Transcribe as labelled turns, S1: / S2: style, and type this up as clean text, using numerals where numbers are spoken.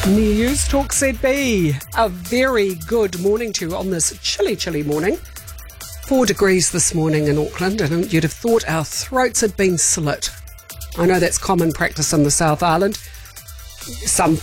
S1: News Talk ZB. A very good morning to you on this chilly morning. 4 degrees this morning in Auckland, and you'd have thought our throats had been slit. I know that's common practice in the South Island. Some